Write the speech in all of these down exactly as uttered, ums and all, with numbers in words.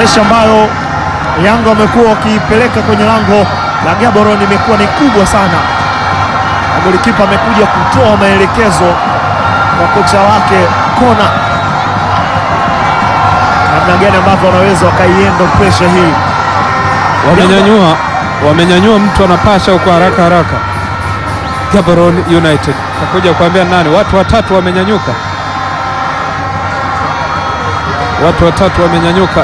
presha ambayo Yanga wamekuwa wakiipeleka kwenye lango la Gaborone imekuwa ni kubwa sana. Golikipa amekuja kutoa maelekezo kwa kocha wake Kona namna gani ambavyo wanaweza wakaienda presha hii. Wamenyanyua, wamenyanyua mtu anapasha kwa haraka haraka. Gaborone United takuja kuambia nani, watu watatu wamenyanyuka, watu watatu wamenyanyuka.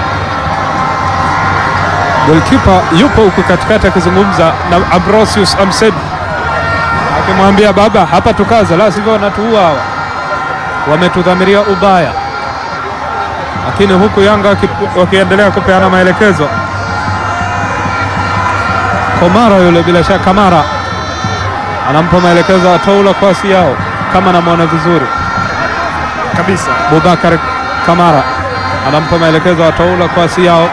Golikipa yupo huku katikati akizungumza na Ambrosius Amsed akimwambia baba, hapa tukaza, la sivyo wanatuua hawa, wametudhamiria ubaya. Lakini huku Yanga wakiendelea kupeana maelekezo. Komara yule, bila shaka Kamara anampa maelekezo ataula kwasi yao, kama namwona vizuri kabisa. Boubacar Kamara anampa maelekezo ataula kwasi yao,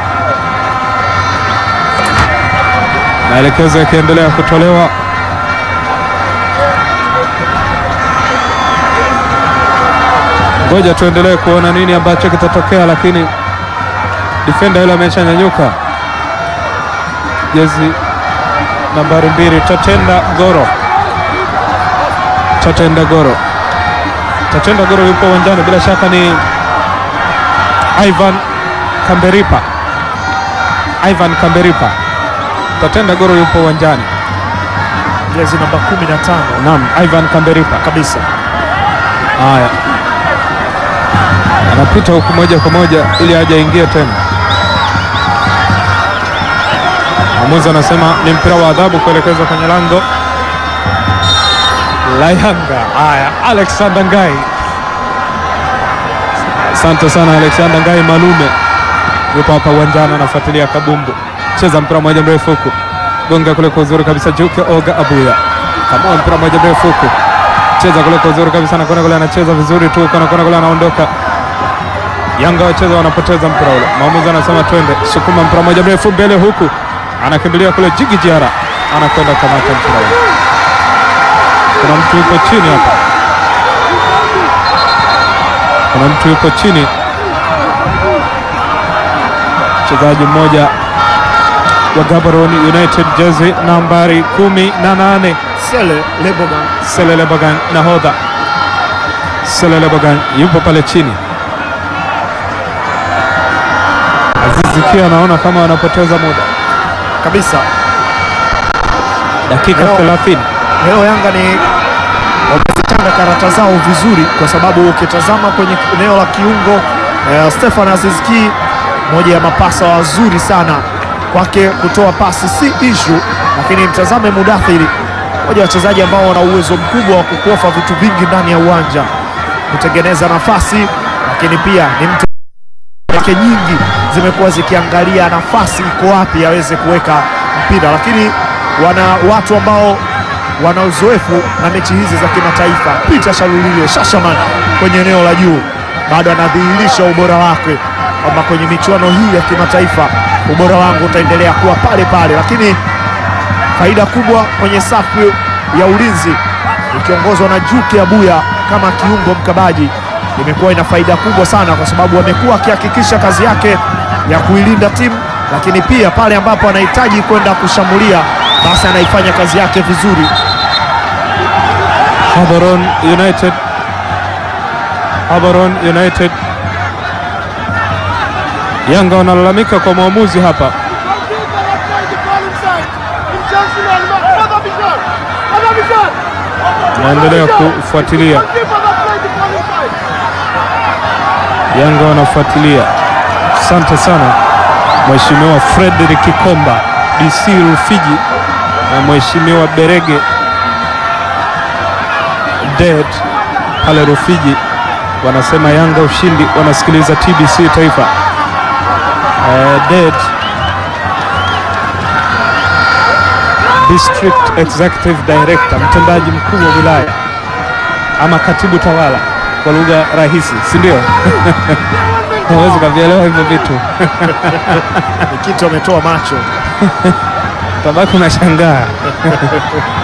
maelekezo yakiendelea kutolewa. Ngoja tuendelee kuona nini ambacho kitatokea, lakini defender yule ameshanyanyuka, jezi nambari mbili, Tatenda Goro. Tatenda Goro, Tatenda Goro yupo uwanjani, bila shaka ni Ivan Kamberipa. Ivan Kamberipa. Tatenda Goro yupo uwanjani, jezi namba kumi na tano. Naam, Ivan Kamberipa kabisa. Haya, anapita huku moja kwa moja ili haja ingie tena. Mwamuzi anasema ni mpira wa adhabu kuelekezwa kwenye lango la Yanga. Haya, Alexander Ngai. Asante sana Alexander Ngai Malume, yupo hapa uwanjani anafuatilia kabumbu. Cheza mpira moja mrefu huku, gonga kule kwa uzuri kabisa, Juke Oga Abuya. Kama mpira moja mrefu huku, cheza kule kwa uzuri kabisa, na kona kule anacheza vizuri tu, kona kona kule anaondoka. Yanga wacheza wanapoteza mpira ule. Mwamuzi anasema twende, sukuma mpira moja mrefu mbele huku, anakimbilia kule Jigi Jiara, anakwenda kamata mpira ule. Kuna mtu yupo chini hapa, kuna mtu yupo chini, mchezaji mmoja wa Gaborone United, jezi nambari kumi na nane, Sele Lebogang. Sele Lebogang, nahodha Sele Lebogang yupo pale chini. Azizi Ki anaona kama wanapoteza muda kabisa. Dakika thelathini. Leo Yanga ni wamezitanga karata zao vizuri, kwa sababu ukitazama kwenye eneo la kiungo eh, Stefan Aziz Ki, moja ya mapasa wazuri sana kwake, kutoa pasi si issue, lakini mtazame Mudathiri, moja wa wachezaji ambao wana uwezo mkubwa wa kukofa vitu vingi ndani ya uwanja, kutengeneza nafasi, lakini pia ni mtu wake nyingi zimekuwa zikiangalia nafasi iko wapi aweze kuweka mpira, lakini wana watu ambao wana uzoefu na mechi hizi za kimataifa. Peter Shalulile Shashaman kwenye eneo la juu bado anadhihirisha ubora wake, kwamba kwenye michuano hii ya kimataifa ubora wangu utaendelea kuwa pale pale, lakini faida kubwa kwenye safu ya ulinzi ikiongozwa na Juke Abuya kama kiungo mkabaji imekuwa ina faida kubwa sana, kwa sababu amekuwa akihakikisha kazi yake ya kuilinda timu, lakini pia pale ambapo anahitaji kwenda kushambulia basi anaifanya kazi yake vizuri. Gaborone United, Gaborone United. Yanga wanalalamika kwa mwamuzi hapa. Naendelea kufuatilia, Yanga wanafuatilia. Asante sana Mheshimiwa Frederick Kikomba, D C Rufiji, na Mheshimiwa Berege Dead pale Rufiji, wanasema Yanga ushindi, wanasikiliza T B C Taifa. Uh, Dead District Executive Director, mtendaji mkuu wa wilaya ama katibu tawala kwa lugha rahisi, si ndio? Hawezi kuvielewa hivyo vitu. Ni kitu ametoa macho. Tabaki unashangaa.